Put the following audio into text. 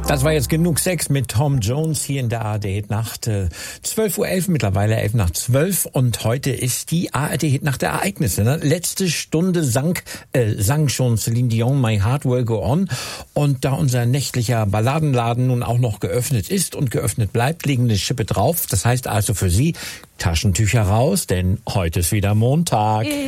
Das war jetzt genug Sex mit Tom Jones hier in der ARD-Hit-Nacht. 12:11 Uhr, mittlerweile 11:12. Und heute ist die ARD-Hit-Nacht der Ereignisse. Ne? Letzte Stunde sang schon Celine Dion My Heart Will Go On. Und da unser nächtlicher Balladenladen nun auch noch geöffnet ist und geöffnet bleibt, legen eine Schippe drauf. Das heißt also für Sie, Taschentücher raus, denn heute ist wieder Montag.